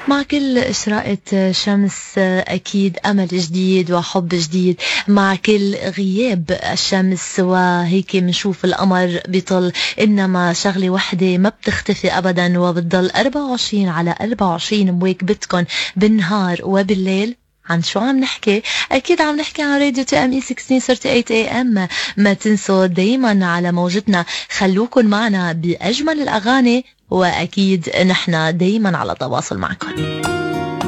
مع كل إشراقة شمس أكيد أمل جديد وحب جديد، مع كل غياب الشمس وهيك منشوف القمر بيطل، إنما شغلة وحدة ما بتختفي أبدا وبتضل 24 على 24 مواكبتكن بالنهار وبالليل. عن شو عم نحكي؟ أكيد عم نحكي عن راديو تي ام اي 1638 AM. ما تنسوا دايما على موجتنا، خلوكن معنا بأجمل الأغاني، وأكيد نحن دايما على تواصل معكم.